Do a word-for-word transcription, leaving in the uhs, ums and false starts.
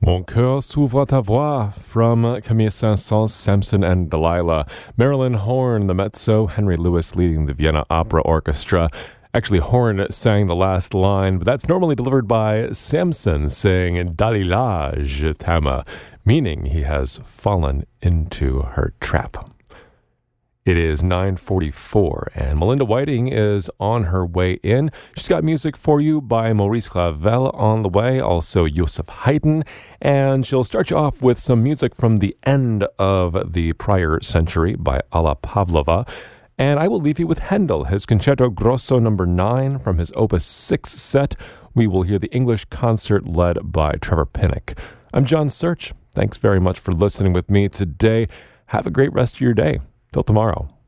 Mon cœur s'ouvre à ta voix from Camille Saint-Saëns, Samson and Delilah. Marilyn Horne, the mezzo, Henry Lewis leading the Vienna Opera Orchestra. Actually, Horne sang the last line, but that's normally delivered by Samson saying Dalilah, je t'aime, meaning he has fallen into her trap. It is nine forty-four, and Melinda Whiting is on her way in. She's got music for you by Maurice Ravel on the way, also Joseph Haydn, and she'll start you off with some music from the end of the prior century by Alla Pavlova. And I will leave you with Handel, his Concerto Grosso number nine from his Opus six set. We will hear the English concert led by Trevor Pinnock. I'm John Search. Thanks very much for listening with me today. Have a great rest of your day. Till tomorrow.